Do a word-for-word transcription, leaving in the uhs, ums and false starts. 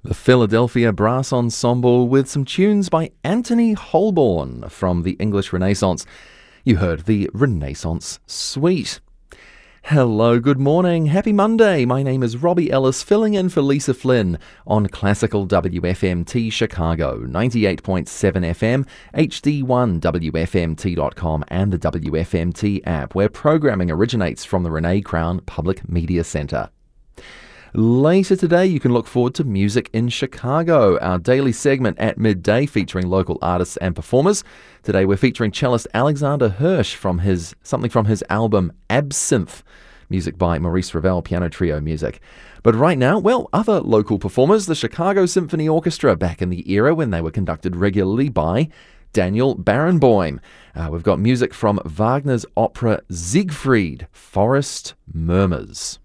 The Philadelphia Brass Ensemble with some tunes by Anthony Holborn from the English Renaissance. You heard the Renaissance Suite. Hello, good morning, happy Monday. My name is Robbie Ellis, filling in for Lisa Flynn on Classical W F M T Chicago, ninety-eight point seven F M, H D one W F M T dot com and the W F M T app, where programming originates from the Renee Crown Public Media Center. Later today, you can look forward to Music in Chicago, our daily segment at midday featuring local artists and performers. Today we're featuring cellist Alexander Hirsch from his something from his album Absinthe, music by Maurice Ravel, piano trio music. But right now, well, other local performers, the Chicago Symphony Orchestra, back in the era when they were conducted regularly by Daniel Barenboim. Uh, we've got music from Wagner's opera Siegfried, Forest Murmurs.